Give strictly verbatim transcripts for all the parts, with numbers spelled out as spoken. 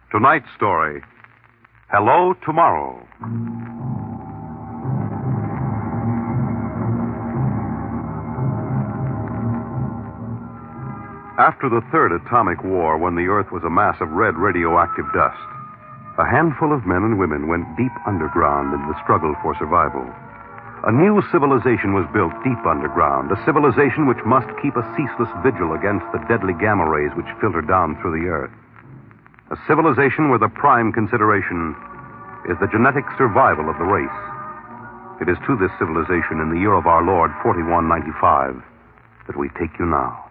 Tonight's story, Hello, Tomorrow. After the Third Atomic War, when the Earth was a mass of red radioactive dust, a handful of men and women went deep underground in the struggle for survival. A new civilization was built deep underground, a civilization which must keep a ceaseless vigil against the deadly gamma rays which filter down through the Earth. A civilization where the prime consideration is the genetic survival of the race. It is to this civilization in the year of our Lord, forty-one ninety-five, that we take you now.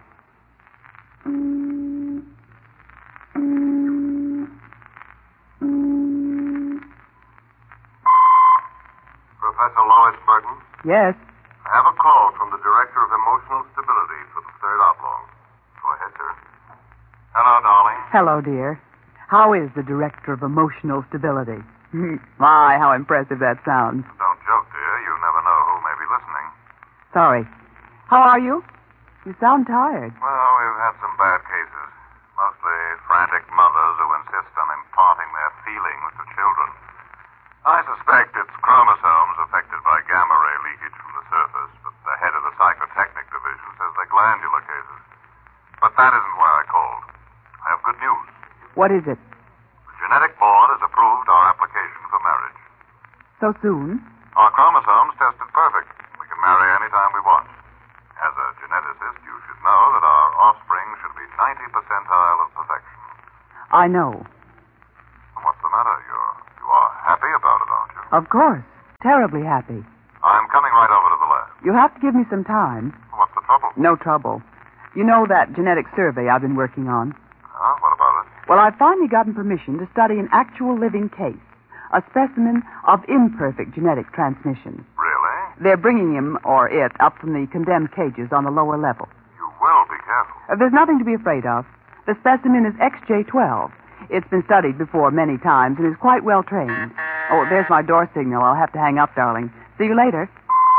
Professor Lois Burton? Yes. I have a call from the Director of Emotional Stability for the Third Oblong. Go ahead, sir. Hello, darling. Hello, dear. How is the Director of Emotional Stability? My, how impressive that sounds. Don't joke, dear. You never know who may be listening. Sorry. How are you? You sound tired. Well, we've had some bad cases. Mostly frantic mothers who insist on imparting their feelings to children. I suspect it's chromosomes affected by gamma ray leakage from the surface, but the head of the psychotechnic division says they're glandular cases. But that isn't why I called. I have good news. What is it? The genetic board has approved our application for marriage. So soon? Our chromosomes tested perfect. We can marry any time we want. As a geneticist, you should know that our offspring should be ninety percentile of perfection. I know. What's the matter? You're, you are happy about it, aren't you? Of course. Terribly happy. I'm coming right over to the lab. You have to give me some time. What's the trouble? No trouble. You know that genetic survey I've been working on? Huh? What about it? Well, I've finally gotten permission to study an actual living case, a specimen of imperfect genetic transmission. Really? They're bringing him, or it, up from the condemned cages on the lower level. You will be careful. Uh, there's nothing to be afraid of. The specimen is X J twelve. It's been studied before many times and is quite well trained. Oh, there's my door signal. I'll have to hang up, darling. See you later.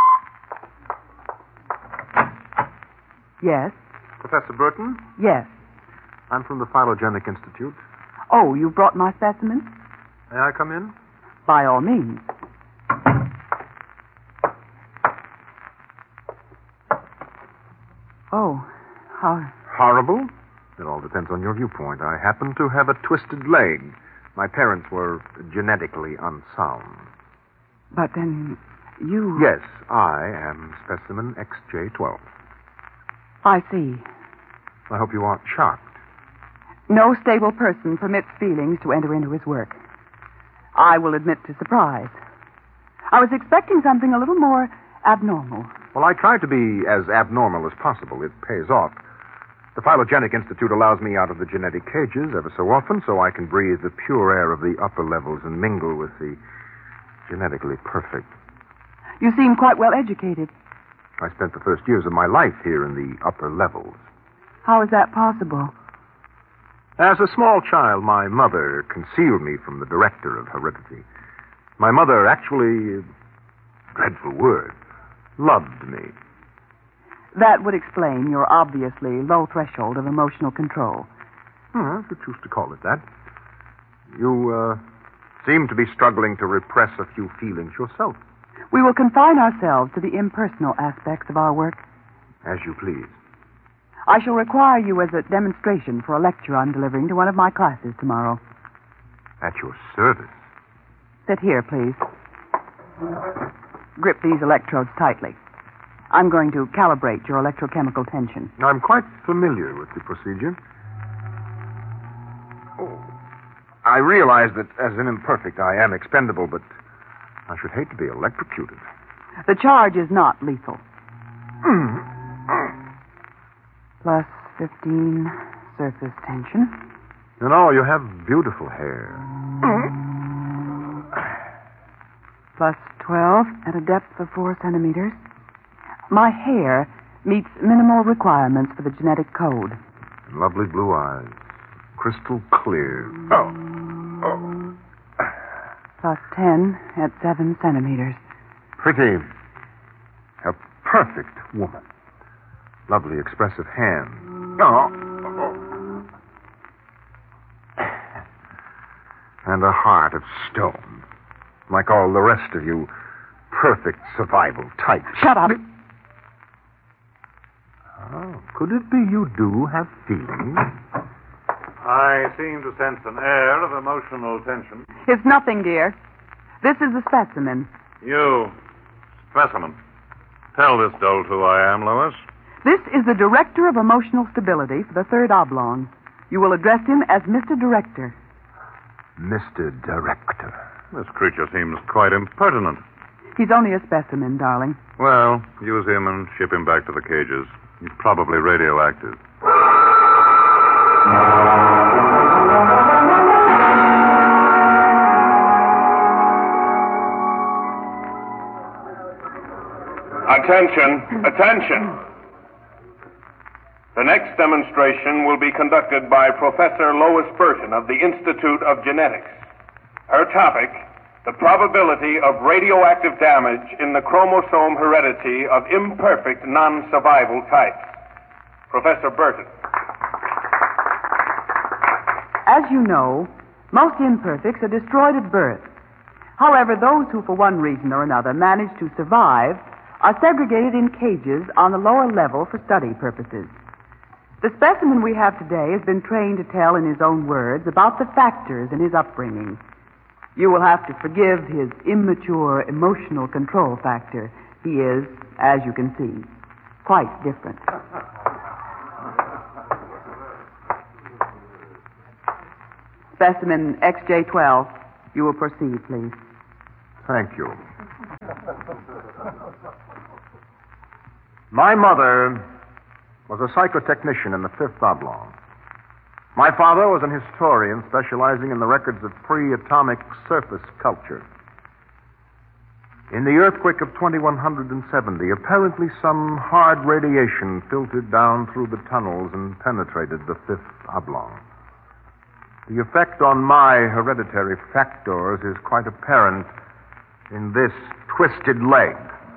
Yes? Professor Burton? Yes. I'm from the Phylogenic Institute. Oh, you brought my specimen? May I come in? By all means. Oh, how... Horrible? It all depends on your viewpoint. I happen to have a twisted leg. My parents were genetically unsound. But then you... Yes, I am specimen X J twelve. I see. I hope you aren't shocked. No stable person permits feelings to enter into his work. I will admit to surprise. I was expecting something a little more abnormal. Well, I try to be as abnormal as possible. It pays off. The Phylogenic Institute allows me out of the genetic cages ever so often so I can breathe the pure air of the upper levels and mingle with the genetically perfect. You seem quite well educated. I spent the first years of my life here in the upper levels. How is that possible? As a small child, my mother concealed me from the director of heredity. My mother actually, dreadful word, loved me. That would explain your obviously low threshold of emotional control. Hmm, if you choose to call it that. You, uh, seem to be struggling to repress a few feelings yourself. We will confine ourselves to the impersonal aspects of our work. As you please. I shall require you as a demonstration for a lecture I'm delivering to one of my classes tomorrow. At your service. Sit here, please. Grip these electrodes tightly. I'm going to calibrate your electrochemical tension. I'm quite familiar with the procedure. Oh. I realize that as an imperfect I am expendable, but I should hate to be electrocuted. The charge is not lethal. Plus fifteen surface tension. You know, you have beautiful hair. Plus twelve at a depth of four centimeters. My hair meets minimal requirements for the genetic code. And lovely blue eyes. Crystal clear. Oh. Oh. Plus ten at seven centimeters. Pretty. A perfect woman. Lovely expressive hand. Oh. Oh. And a heart of stone. Like all the rest of you perfect survival types. Shut up. Oh, could it be you do have feelings? I seem to sense an air of emotional tension. It's nothing, dear. This is a specimen. You, specimen. Tell this dolt who I am, Lois. This is the Director of Emotional Stability for the Third Oblong. You will address him as Mister Director. Mister Director. This creature seems quite impertinent. He's only a specimen, darling. Well, use him and ship him back to the cages. He's probably radioactive. Attention, attention. The next demonstration will be conducted by Professor Lois Burton of the Institute of Genetics. Her topic, the probability of radioactive damage in the chromosome heredity of imperfect non-survival types. Professor Burton. As you know, most imperfects are destroyed at birth. However, those who for one reason or another manage to survive are segregated in cages on the lower level for study purposes. The specimen we have today has been trained to tell in his own words about the factors in his upbringing. You will have to forgive his immature emotional control factor. He is, as you can see, quite different. Specimen X J twelve. You will proceed, please. Thank you. My mother was a psychotechnician in the Fifth Oblong. My father was an historian specializing in the records of pre-atomic surface culture. In the earthquake of twenty-one seventy, apparently some hard radiation filtered down through the tunnels and penetrated the Fifth Oblong. The effect on my hereditary factors is quite apparent in this twisted leg.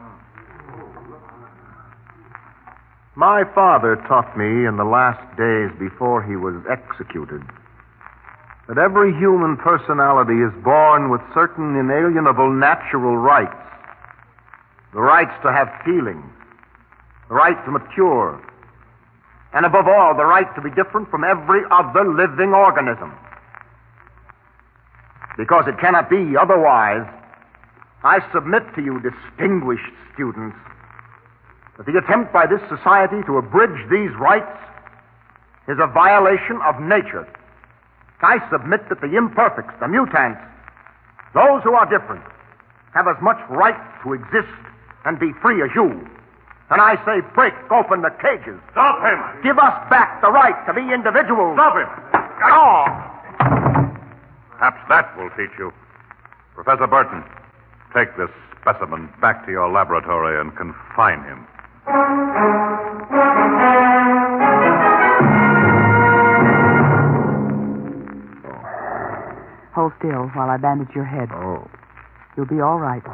My father taught me in the last days before he was executed that every human personality is born with certain inalienable natural rights. The rights to have feelings, the right to mature, and above all, the right to be different from every other living organism. Because it cannot be otherwise, I submit to you, distinguished students, that the attempt by this society to abridge these rights is a violation of nature. I submit that the imperfects, the mutants, those who are different, have as much right to exist and be free as you. And I say, break open the cages. Stop him! Give us back the right to be individuals. Stop him! Oh! Perhaps that will teach you. Professor Burton, take this specimen back to your laboratory and confine him. Hold still while I bandage your head. Oh. You'll be all right.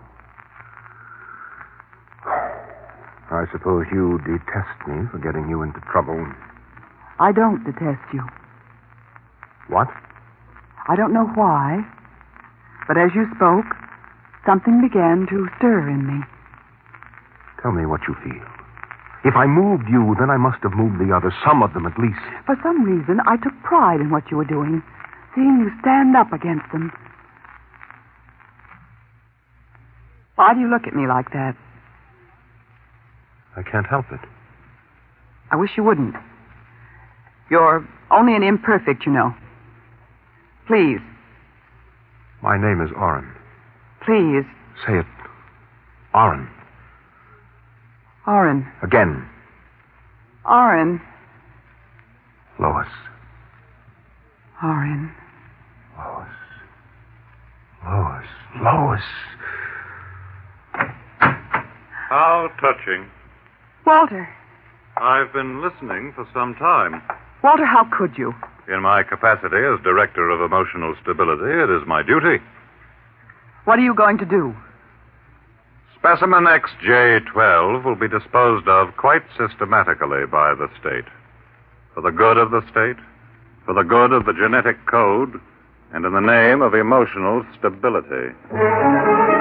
I suppose you detest me for getting you into trouble. I don't detest you. What? I don't know why, but as you spoke, something began to stir in me. Tell me what you feel. If I moved you, then I must have moved the others, some of them at least. For some reason, I took pride in what you were doing, seeing you stand up against them. Why do you look at me like that? I can't help it. I wish you wouldn't. You're only an imperfect, you know. Please. My name is Orrin. Please. Say it. Orrin. Orrin. Again. Orrin. Lois. Orrin. Lois. Lois. Lois. How touching. Walter. I've been listening for some time. Walter, how could you? In my capacity as Director of Emotional Stability, it is my duty. What are you going to do? Specimen X J twelve will be disposed of quite systematically by the state. For the good of the state, for the good of the genetic code, and in the name of emotional stability.